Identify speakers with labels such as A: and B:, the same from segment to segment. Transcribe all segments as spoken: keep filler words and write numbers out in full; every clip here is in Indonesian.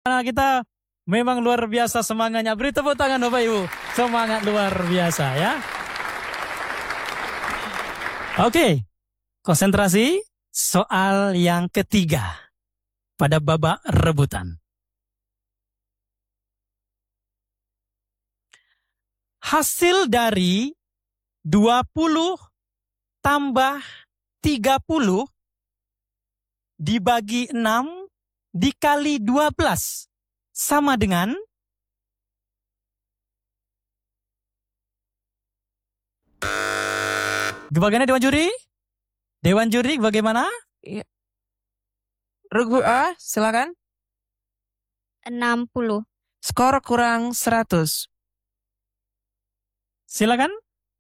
A: kita memang luar biasa semangatnya. Beri tepuk tangan Bapak Ibu. Semangat luar biasa ya. Oke, konsentrasi soal yang ketiga pada babak rebutan. Hasil dari dua puluh tambah tiga puluh dibagi enam dikali dua belas sama dengan bagaimana Dewan Juri? Dewan Juri bagaimana?
B: Iya. Regu A, silakan.
C: enam puluh.
B: Skor kurang seratus.
A: Silakan.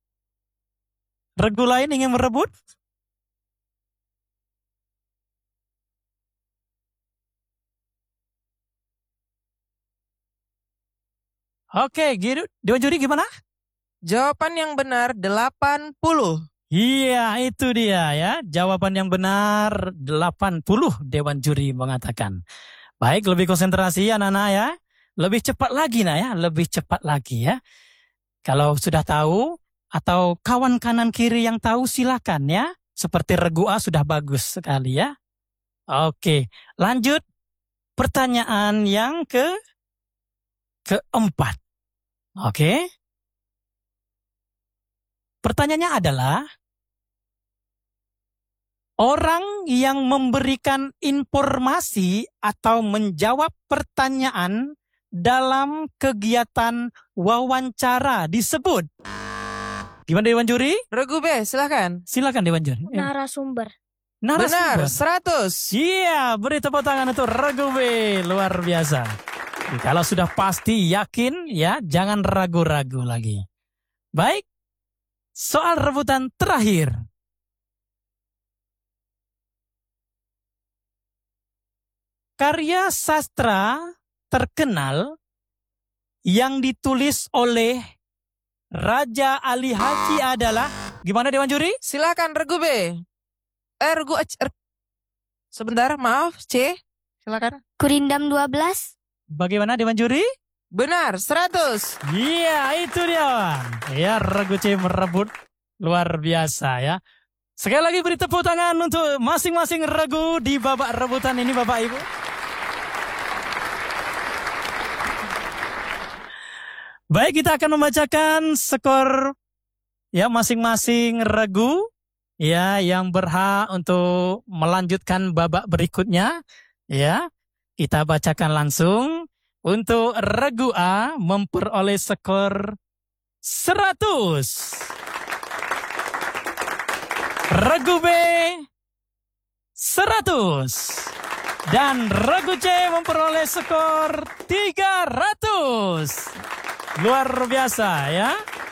A: Regu lain ingin merebut? Oke, gitu. Dewan Juri gimana?
B: Jawaban yang benar delapan puluh.
A: Iya, itu dia ya. Jawaban yang benar delapan puluh Dewan Juri mengatakan. Baik, lebih konsentrasi anak-anak ya. Lebih cepat lagi nah ya, lebih cepat lagi ya. Kalau sudah tahu atau kawan kanan kiri yang tahu silakan ya. Seperti regu A sudah bagus sekali ya. Oke, lanjut pertanyaan yang ke keempat. Oke. Pertanyaannya adalah orang yang memberikan informasi atau menjawab pertanyaan dalam kegiatan wawancara disebut. Gimana Dewan Juri?
B: Regu B, silakan.
A: Silakan Dewan Juri.
C: Narasumber.
A: Narasumber.
B: Benar, seratus.
A: Iya, beri tepuk tangan untuk Regu B. Luar biasa. Kalau sudah pasti yakin ya, jangan ragu-ragu lagi. Baik. Soal rebutan terakhir. Karya sastra terkenal yang ditulis oleh Raja Ali Haji adalah gimana Dewan Juri?
B: Silakan Regu B. Eh, Regu A. Sebentar, maaf, C. Silakan.
C: Kurindam dua belas.
A: Bagaimana Dewan Juri?
B: Benar, seratus.
A: Iya, itu dia. Ya, Regu C merebut luar biasa ya. Sekali lagi beri tepuk tangan untuk masing-masing regu di babak rebutan ini Bapak Ibu. Baik, kita akan membacakan skor ya masing-masing regu ya yang berhak untuk melanjutkan babak berikutnya ya. Kita bacakan langsung. Untuk regu A memperoleh skor seratus. Regu B seratus. Dan regu C memperoleh skor tiga ratus. Luar biasa ya.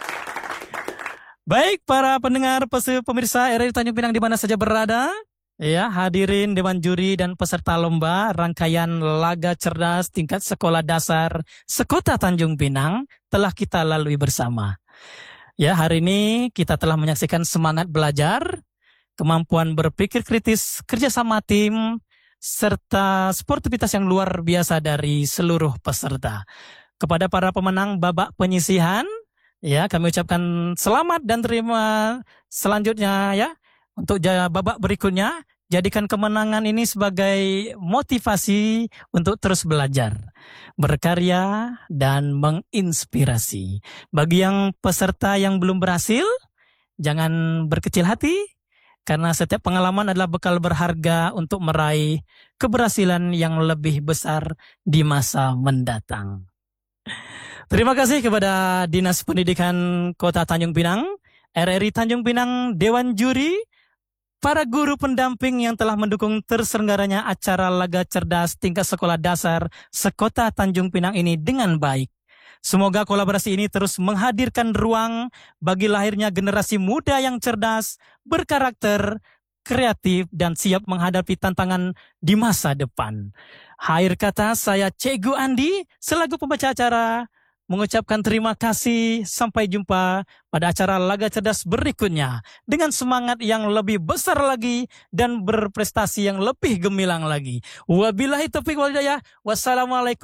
A: Baik para pendengar pemirsa R R I Tanjung Pinang di mana saja berada. Ya, hadirin Dewan Juri dan peserta lomba rangkaian laga cerdas tingkat sekolah dasar Sekota Tanjung Pinang telah kita lalui bersama. Ya, hari ini kita telah menyaksikan semangat belajar, kemampuan berpikir kritis, kerjasama tim, serta sportivitas yang luar biasa dari seluruh peserta. Kepada para pemenang babak penyisihan, ya kami ucapkan selamat dan terima selanjutnya ya. Untuk babak berikutnya, jadikan kemenangan ini sebagai motivasi untuk terus belajar, berkarya, dan menginspirasi. Bagi yang peserta yang belum berhasil, jangan berkecil hati, karena setiap pengalaman adalah bekal berharga untuk meraih keberhasilan yang lebih besar di masa mendatang. Terima kasih kepada Dinas Pendidikan Kota Tanjung Pinang, R R I Tanjung Pinang, Dewan Juri, para guru pendamping yang telah mendukung terselenggaranya acara laga cerdas tingkat sekolah dasar Sekota Tanjung Pinang ini dengan baik. Semoga kolaborasi ini terus menghadirkan ruang bagi lahirnya generasi muda yang cerdas, berkarakter, kreatif, dan siap menghadapi tantangan di masa depan. Akhir kata, saya Cikgu Andi selaku pembaca acara mengucapkan terima kasih. Sampai jumpa pada acara laga cerdas berikutnya dengan semangat yang lebih besar lagi dan berprestasi yang lebih gemilang lagi. Wabillahi taufiq wal hidayah. Wassalamualaikum.